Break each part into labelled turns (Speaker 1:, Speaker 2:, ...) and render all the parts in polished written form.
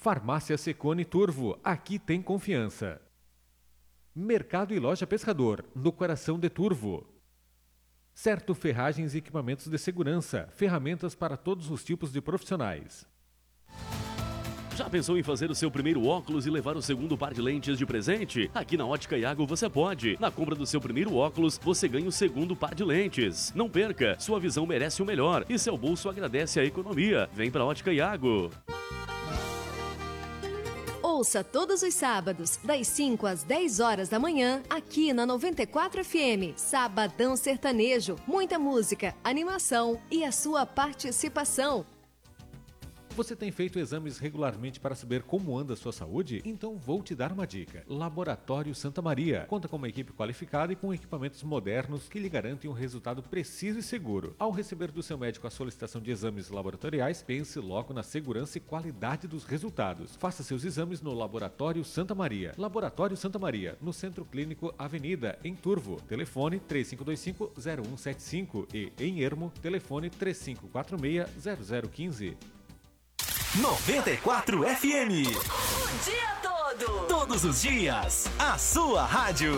Speaker 1: Farmácia Secone Turvo, aqui tem confiança. Mercado e Loja Pescador, no coração de Turvo. Certo Ferragens e Equipamentos de Segurança, ferramentas para todos os tipos de profissionais.
Speaker 2: Já pensou em fazer o seu primeiro óculos e levar o segundo par de lentes de presente? Aqui na Ótica Iago você pode. Na compra do seu primeiro óculos, você ganha o segundo par de lentes. Não perca, sua visão merece o melhor e seu bolso agradece a economia. Vem pra Ótica Iago.
Speaker 3: Ouça todos os sábados, das 5 às 10 horas da manhã, aqui na 94 FM. Sabadão Sertanejo. Muita música, animação e a sua participação.
Speaker 1: Você tem feito exames regularmente para saber como anda a sua saúde? Então vou te dar uma dica. Laboratório Santa Maria. Conta com uma equipe qualificada e com equipamentos modernos que lhe garantem um resultado preciso e seguro. Ao receber do seu médico a solicitação de exames laboratoriais, pense logo na segurança e qualidade dos resultados. Faça seus exames no Laboratório Santa Maria. Laboratório Santa Maria, no Centro Clínico Avenida, em Turvo. Telefone 3525-0175 e, em Ermo, telefone 3546-0015.
Speaker 4: 94 FM.
Speaker 5: O dia todo.
Speaker 4: Todos os dias. A sua rádio.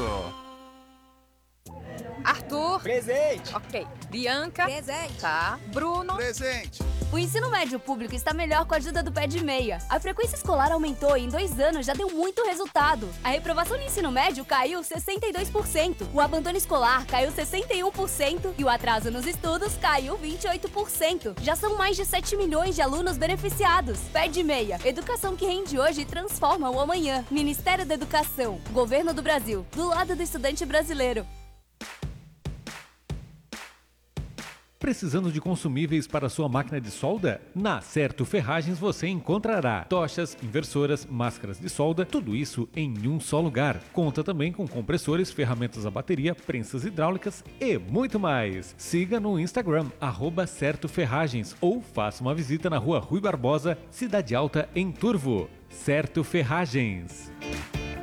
Speaker 6: Arthur.
Speaker 7: Presente.
Speaker 6: Ok. Bianca.
Speaker 5: Presente.
Speaker 6: Tá. Bruno.
Speaker 7: Presente.
Speaker 8: O ensino médio público está melhor com a ajuda do Pé de Meia. A frequência escolar aumentou e em 2 anos já deu muito resultado. A reprovação no ensino médio caiu 62%, o abandono escolar caiu 61% e o atraso nos estudos caiu 28%. Já são mais de 7 milhões de alunos beneficiados. Pé de Meia, educação que rende hoje e transforma o amanhã. Ministério da Educação, Governo do Brasil, do lado do estudante brasileiro.
Speaker 1: Precisando de consumíveis para sua máquina de solda? Na Certo Ferragens você encontrará tochas, inversoras, máscaras de solda, tudo isso em um só lugar. Conta também com compressores, ferramentas a bateria, prensas hidráulicas e muito mais. Siga no Instagram, @CertoFerragens ou faça uma visita na rua Rui Barbosa, Cidade Alta, em Turvo. Certo Ferragens.